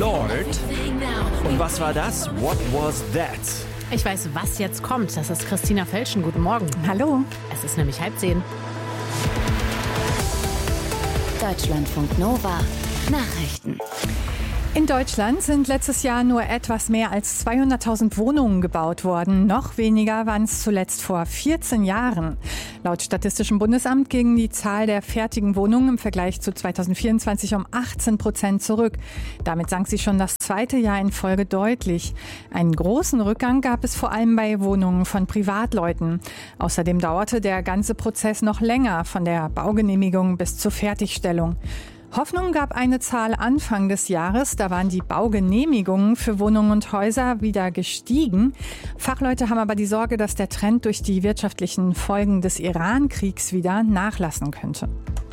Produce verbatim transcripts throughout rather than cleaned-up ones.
Lord. Und was war das? What was that? Ich weiß, was jetzt kommt. Das ist Christina Felschen. Guten Morgen. Hallo. Es ist nämlich halb zehn. Deutschlandfunk Nova. Nachrichten. In Deutschland sind letztes Jahr nur etwas mehr als zweihunderttausend Wohnungen gebaut worden. Noch weniger waren es zuletzt vor vierzehn Jahren. Laut Statistischem Bundesamt ging die Zahl der fertigen Wohnungen im Vergleich zu zweitausendvierundzwanzig um achtzehn Prozent zurück. Damit sank sie schon das zweite Jahr in Folge deutlich. Einen großen Rückgang gab es vor allem bei Wohnungen von Privatleuten. Außerdem dauerte der ganze Prozess noch länger, von der Baugenehmigung bis zur Fertigstellung. Hoffnung gab eine Zahl Anfang des Jahres, da waren die Baugenehmigungen für Wohnungen und Häuser wieder gestiegen. Fachleute haben aber die Sorge, dass der Trend durch die wirtschaftlichen Folgen des Iran-Kriegs wieder nachlassen könnte.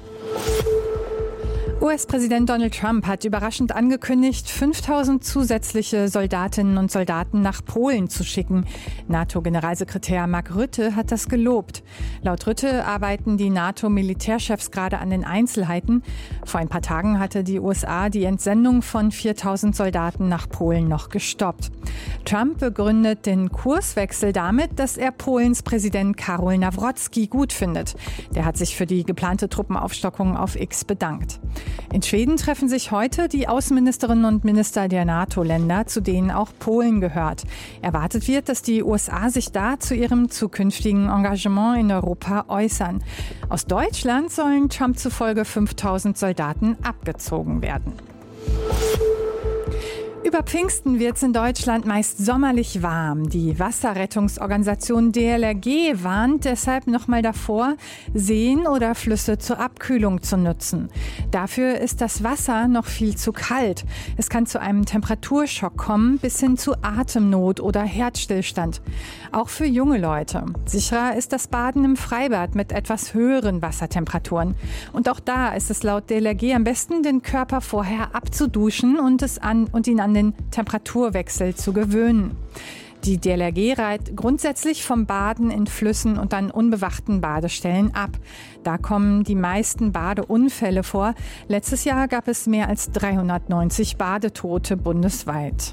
U S-Präsident Donald Trump hat überraschend angekündigt, fünftausend zusätzliche Soldatinnen und Soldaten nach Polen zu schicken. NATO-Generalsekretär Mark Rutte hat das gelobt. Laut Rutte arbeiten die NATO-Militärchefs gerade an den Einzelheiten. Vor ein paar Tagen hatte die U S A die Entsendung von viertausend Soldaten nach Polen noch gestoppt. Trump begründet den Kurswechsel damit, dass er Polens Präsident Karol Nawrocki gut findet. Der hat sich für die geplante Truppenaufstockung auf X bedankt. In Schweden treffen sich heute die Außenministerinnen und Minister der NATO-Länder, zu denen auch Polen gehört. Erwartet wird, dass die U S A sich da zu ihrem zukünftigen Engagement in Europa äußern. Aus Deutschland sollen Trump zufolge fünftausend Soldaten abgezogen werden. Über Pfingsten wird es in Deutschland meist sommerlich warm. Die Wasserrettungsorganisation D L R G warnt deshalb nochmal davor, Seen oder Flüsse zur Abkühlung zu nutzen. Dafür ist das Wasser noch viel zu kalt. Es kann zu einem Temperaturschock kommen, bis hin zu Atemnot oder Herzstillstand. Auch für junge Leute. Sicherer ist das Baden im Freibad mit etwas höheren Wassertemperaturen. Und auch da ist es laut D L R G am besten, den Körper vorher abzuduschen und, es an, und ihn an den Temperaturwechsel zu gewöhnen. Die D L R G rät grundsätzlich vom Baden in Flüssen und an unbewachten Badestellen ab. Da kommen die meisten Badeunfälle vor. Letztes Jahr gab es mehr als dreihundertneunzig Badetote bundesweit.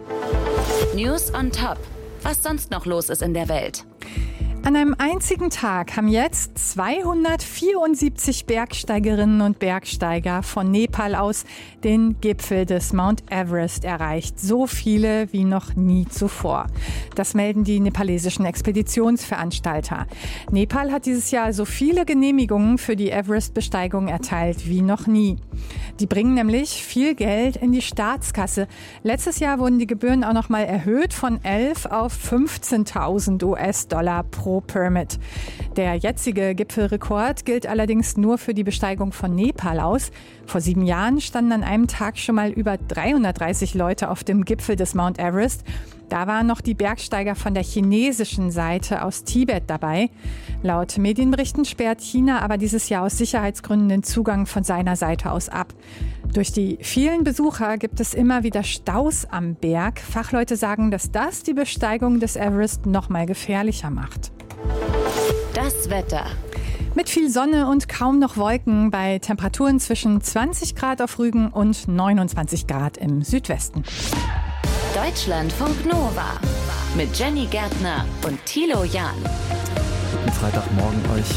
News on Top. Was sonst noch los ist in der Welt? An einem einzigen Tag haben jetzt zweihundertvierundsiebzig Bergsteigerinnen und Bergsteiger von Nepal aus den Gipfel des Mount Everest erreicht. So viele wie noch nie zuvor. Das melden die nepalesischen Expeditionsveranstalter. Nepal hat dieses Jahr so viele Genehmigungen für die Everest-Besteigung erteilt wie noch nie. Die bringen nämlich viel Geld in die Staatskasse. Letztes Jahr wurden die Gebühren auch noch mal erhöht von elf auf fünfzehntausend U S-Dollar pro Permit. Der jetzige Gipfelrekord gilt allerdings nur für die Besteigung von Nepal aus. Vor sieben Jahren standen an einem Tag schon mal über dreihundertdreißig Leute auf dem Gipfel des Mount Everest. Da waren noch die Bergsteiger von der chinesischen Seite aus Tibet dabei. Laut Medienberichten sperrt China aber dieses Jahr aus Sicherheitsgründen den Zugang von seiner Seite aus ab. Durch die vielen Besucher gibt es immer wieder Staus am Berg. Fachleute sagen, dass das die Besteigung des Everest noch mal gefährlicher macht. Das Wetter. Mit viel Sonne und kaum noch Wolken bei Temperaturen zwischen zwanzig Grad auf Rügen und neunundzwanzig Grad im Südwesten. Deutschlandfunk Nova mit Jenny Gärtner und Thilo Jahn. Guten Freitagmorgen euch.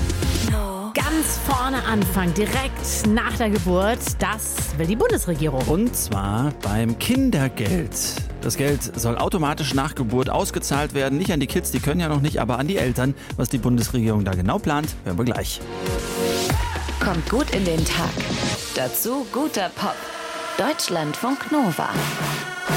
Ganz vorne anfangen, direkt nach der Geburt. Das will die Bundesregierung. Und zwar beim Kindergeld. Das Geld soll automatisch nach Geburt ausgezahlt werden. Nicht an die Kids, die können ja noch nicht, aber an die Eltern. Was die Bundesregierung da genau plant, hören wir gleich. Kommt gut in den Tag. Dazu guter Pop. Deutschlandfunk Nova.